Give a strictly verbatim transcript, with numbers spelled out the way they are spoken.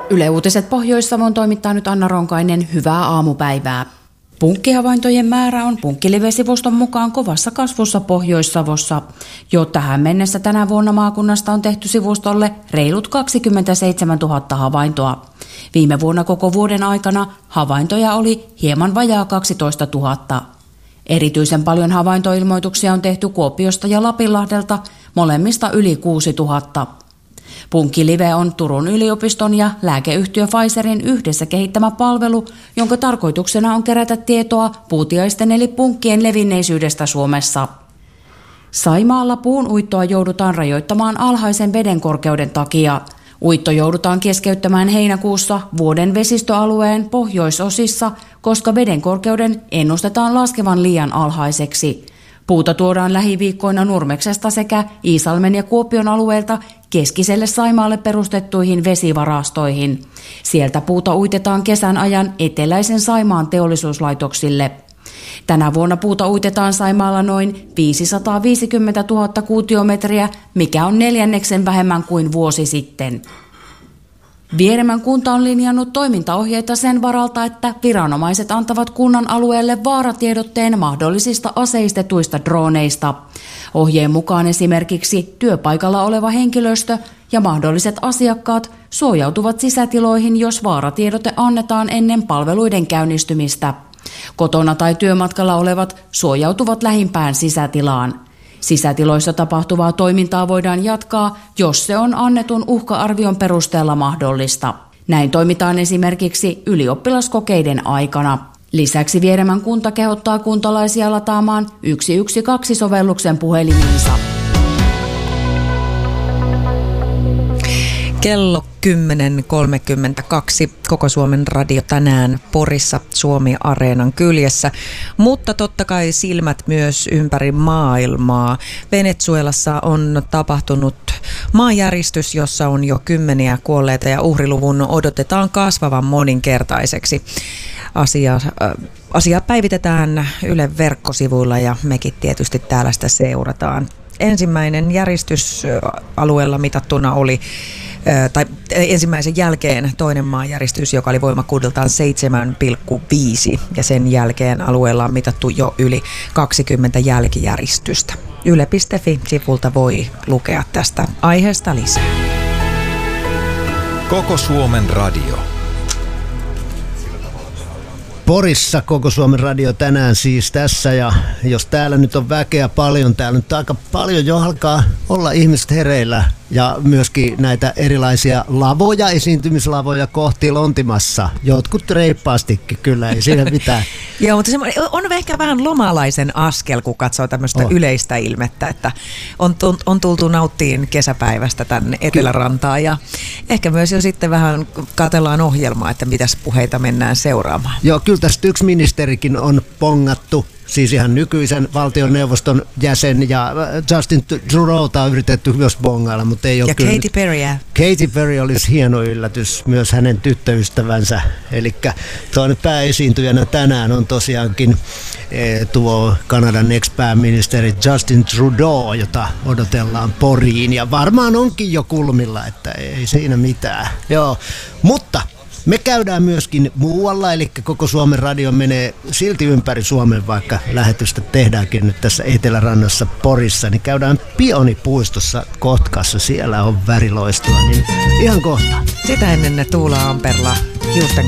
Yle Uutiset Pohjois-Savon toimittaa nyt Anna Ronkainen. Hyvää aamupäivää. Punkkihavaintojen määrä on Punkkilive-sivuston mukaan kovassa kasvussa Pohjois-Savossa. Jo tähän mennessä tänä vuonna maakunnasta on tehty sivustolle reilut kaksikymmentäseitsemäntuhatta havaintoa. Viime vuonna koko vuoden aikana havaintoja oli hieman vajaa kaksitoistatuhatta. Erityisen paljon havaintoilmoituksia on tehty Kuopiosta ja Lapinlahdelta, molemmista yli kuusituhatta. Punkkilive on Turun yliopiston ja lääkeyhtiö Pfizerin yhdessä kehittämä palvelu, jonka tarkoituksena on kerätä tietoa puutiaisten eli punkkien levinneisyydestä Suomessa. Saimaalla puun uittoa joudutaan rajoittamaan alhaisen vedenkorkeuden takia. Uitto joudutaan keskeyttämään heinäkuussa vuoden vesistöalueen pohjoisosissa, koska vedenkorkeuden ennustetaan laskevan liian alhaiseksi. Puuta tuodaan lähiviikkoina Nurmeksesta sekä Iisalmen ja Kuopion alueelta keskiselle Saimaalle perustettuihin vesivarastoihin. Sieltä puuta uitetaan kesän ajan eteläisen Saimaan teollisuuslaitoksille. Tänä vuonna puuta uitetaan Saimaalla noin viisisataaviisikymmentätuhatta kuutiometriä, mikä on neljänneksen vähemmän kuin vuosi sitten. Vieremän kunta on linjannut toimintaohjeita sen varalta, että viranomaiset antavat kunnan alueelle vaaratiedotteen mahdollisista aseistetuista droneista. Ohjeen mukaan esimerkiksi työpaikalla oleva henkilöstö ja mahdolliset asiakkaat suojautuvat sisätiloihin, jos vaaratiedote annetaan ennen palveluiden käynnistymistä. Kotona tai työmatkalla olevat suojautuvat lähimpään sisätilaan. Sisätiloissa tapahtuvaa toimintaa voidaan jatkaa, jos se on annetun uhka-arvion perusteella mahdollista. Näin toimitaan esimerkiksi ylioppilaskokeiden aikana. Lisäksi Vieremän kunta kehottaa kuntalaisia lataamaan yksi yksi kaksi sovelluksen puhelimiinsa. Kello kymmenen kolmekymmentäkaksi, Koko Suomen radio tänään Porissa Suomi-areenan kyljessä, mutta totta kai silmät myös ympäri maailmaa. Venezuelassa on tapahtunut maanjäristys, jossa on jo kymmeniä kuolleita ja uhriluvun odotetaan kasvavan moninkertaiseksi. Asia, äh, asia päivitetään Ylen verkkosivuilla ja mekin tietysti täällä sitä seurataan. Ensimmäinen järjestys alueella mitattuna oli tai ensimmäisen jälkeen toinen maanjäristys, joka oli voimakkuudeltaan seitsemän pilkku viisi, ja sen jälkeen alueella on mitattu jo yli kaksikymmentä jälkijäristystä. Yle piste fi-sivulta voi lukea tästä aiheesta lisää. Koko Suomen radio. Porissa Koko Suomen radio tänään siis tässä, ja jos täällä nyt on väkeä paljon, täällä nyt aika paljon jo alkaa olla ihmiset hereillä ja myöskin näitä erilaisia lavoja, esiintymislavoja kohti lontimassa. Jotkut reippaastikin kyllä, ei siinä mitään. Joo, mutta on ehkä vähän lomalaisen askel, kun katsoo tämmöistä oh. yleistä ilmettä, että on, on tultu nauttiin kesäpäivästä tänne Etelärantaan ja ehkä myös jo sitten vähän katsellaan ohjelmaa, että mitäs puheita mennään seuraamaan. Joo, kyllä tästä yksi ministerikin on pongattu. Siis ihan nykyisen valtioneuvoston jäsen, ja Justin Trudeauta on yritetty myös bongailla, mutta ei ole ja kyllä. Katy Perryä. Katy Perry olisi hieno yllätys, myös hänen tyttöystävänsä. Eli toinen pääesiintyjänä tänään on tosiaankin e, tuo Kanadan ex-pääministeri Justin Trudeau, jota odotellaan Poriin. Ja varmaan onkin jo kulmilla, että ei siinä mitään. Joo, mutta me käydään myöskin muualla, eli Koko Suomen radio menee silti ympäri Suomen, vaikka lähetystä tehdäänkin nyt tässä Etelärannassa Porissa, niin käydään Pionipuistossa Kotkassa, siellä on väriloistoa, niin ihan kohta. Sitä ennen Tuula Amperla hiusten